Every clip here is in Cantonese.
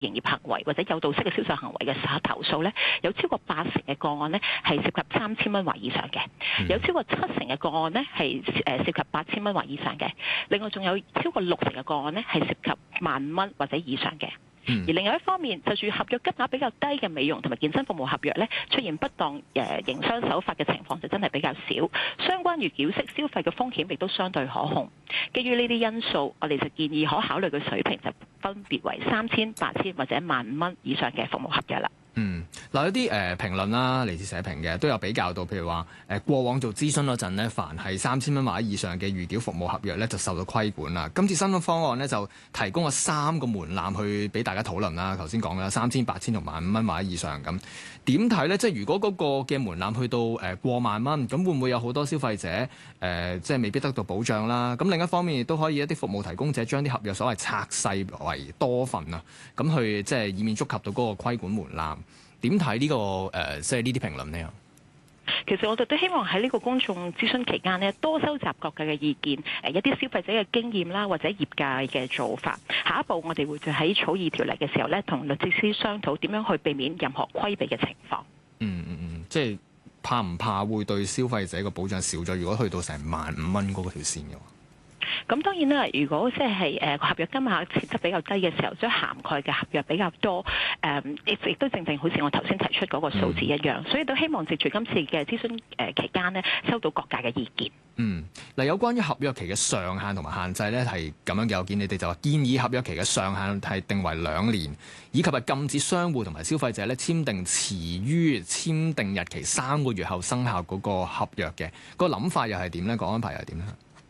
營業行為或者誘導式嘅銷售行為嘅投訴咧，有超過80%嘅個案咧係涉及3000蚊或以上嘅，有超過70%嘅個案咧係涉及8000蚊或以上嘅，另外仲有超過60%嘅個案咧係涉及15000蚊或者以上嘅。而另外一方面，就住合約金額比較低嘅美容同埋健身服務合約咧，出現不當營商手法嘅情況就真係比較少，相關預繳式消費嘅風險亦都相對可控。基於呢啲因素，我哋就建議可考慮嘅水平就分別為3000、8000或者15000蚊以上嘅服務合約啦。 嗱，有啲評論啦，嚟自社評嘅都有比較到，譬如話過往做諮詢嗰陣咧，凡係3000蚊或者以上嘅預繳服務合約咧，就受到規管啦。今次新嘅方案咧，就提供咗3個門檻去俾大家討論啦。頭先講啦，3000、8000同15000蚊或者以上咁，點睇咧？即係如果嗰個嘅門檻去到過萬蚊，咁會唔會有好多消費者即係未必得到保障啦？咁另一方面亦都可以一啲服務提供者將啲合約所謂拆細為多份啊，咁去即係以免觸及到嗰個規管門檻。點睇呢個即係呢啲評論呢？ 其實我哋都希望喺呢個公眾諮詢期間呢，多收集各界嘅意見，一啲消費者嘅經驗啦，或者業界嘅做法。下一步我哋會就喺草擬條例嘅時候呢，同律政司商討點樣去避免任何規避嘅情況。 即係怕唔怕會對消費者個保障少咗？如果去到成15000蚊嗰條線嘅話？ 咁當然啦，如果即係合約金額設得比較低嘅時候，將涵蓋嘅合約比較多，亦都正好似我頭先提出嗰個數字一樣，所以都希望藉住今次嘅諮詢期間呢，收到各界嘅意見。 嗱，有關於合約期嘅上限同埋限制咧，係咁樣嘅。我見你哋就話建議合約期嘅上限係定為2年，以及係禁止商戶同埋消費者咧簽訂遲於簽訂日期3個月後生效嗰個合約嘅。個諗法又係點咧？個安排又係點咧？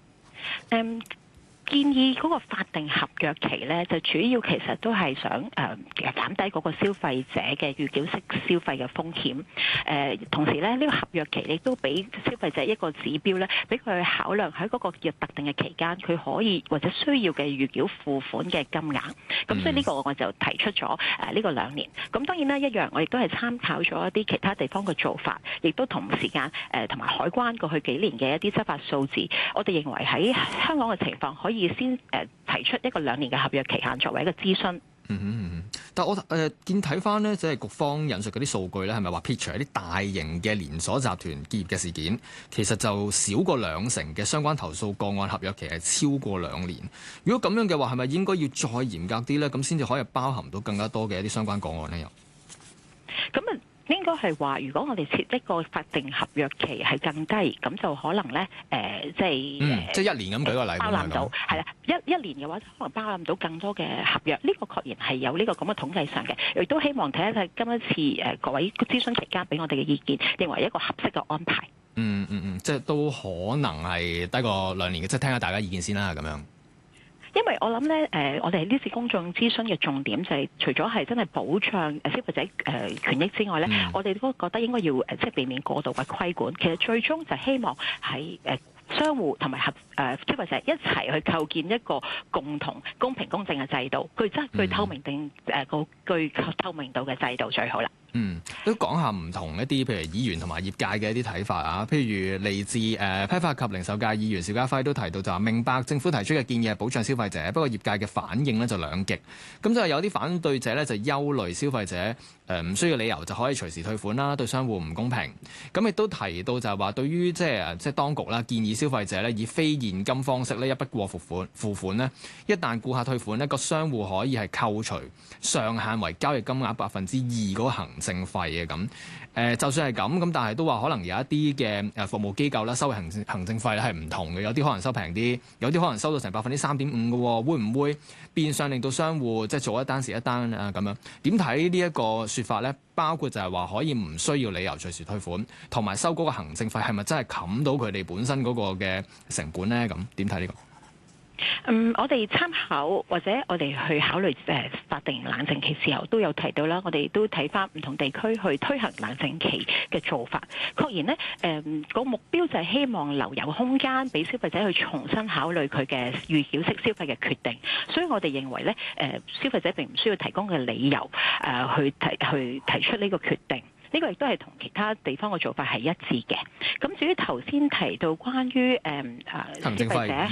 建議嗰個法定合約期咧，就主要其實都係想減低嗰個消費者嘅預繳式消費嘅風險。同時咧，呢個合約期亦都俾消費者一個指標咧，俾佢去考量喺嗰個特定嘅期間，佢可以或者需要嘅預繳付款嘅金額。咁所以呢個我就提出咗呢個2年。咁當然啦，一樣我亦都係參考咗一啲其他地方嘅做法，亦都同時間同埋海關過去幾年嘅一啲執法數字，我哋認為喺香港嘅情況可以先提出一個2年嘅合約期限作為一個諮詢。 但我見睇翻呢，即係局方引述嗰啲數據咧，係咪話撇除一啲大型嘅連鎖集團結業嘅事件，其實就少過20%嘅相關投訴個案合約期係超過2年。如果咁樣嘅話，係咪應該要再嚴格啲咧？咁先至可以包含到更加多嘅一啲相關個案咧？又咁應該係話，如果我哋設一個法定合約期係更低，咁就可能咧即係 1年咁舉個例， 包攬到係啦，一年嘅話可能包攬到更多嘅合約。呢個確然係有呢個咁嘅統計上嘅，亦都希望睇一睇今一次各位諮詢期間俾我哋嘅意見，認為一個合適嘅安排。 即係都可能係低過2年嘅，即係聽下大家意見先啦，咁樣。 因為我諗咧，我哋呢次公眾諮詢嘅重點就係除咗係真係保障消費者權益之外咧，我哋都覺得應該要即係避免過度嘅規管。其實最終就希望係商戶同埋消費者一齊去構建一個共同公平公正嘅制度，具透明度嘅制度最好啦。 都講下唔同一啲，譬如議員同埋業界嘅一啲睇法啊。譬如嚟自批發及零售界議員邵家輝都提到就話，明白政府提出嘅建議係保障消費者，不過業界嘅反應咧就兩極。咁就有啲反對者咧就憂慮消費者唔需要理由就可以隨時退款啦，對商戶唔公平。咁亦都提到就係話，對於即係當局啦，建議消費者咧以非現金方式咧一筆過付款咧，一旦顧客退款呢個商戶可以係扣除上限為交易金額2%嗰個行政費嘅咁。就算係咁，但係都話可能有一啲嘅服務機構啦，收行政費咧係唔同嘅，有啲可能收平啲，有啲可能收到成3.5%嘅喎，會唔會變相令到商戶即係做一單蝕一單啊咁樣？點睇呢一個説法咧？包括就係話可以唔需要理由隨時退款，同埋收嗰個行政費係咪真係冚到佢哋本身嗰個嘅成本咧？咁點睇呢個？ 我哋參考或者我哋去考慮法定冷靜期時候都有提到啦，我哋都睇翻唔同地區去推行冷靜期嘅做法。確然呢個目標就係希望留有空間俾消費者去重新考慮佢嘅預繳式消費嘅決定。所以我哋認為呢，消費者並唔需要提供嘅理由去提出呢個決定。呢個亦都係同其他地方嘅做法係一致嘅。咁至於頭先提到關於消費者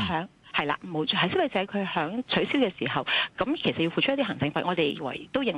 係啦，冇錯，係消費者佢響取消嘅時候，咁其實要付出一啲行政費，我哋都認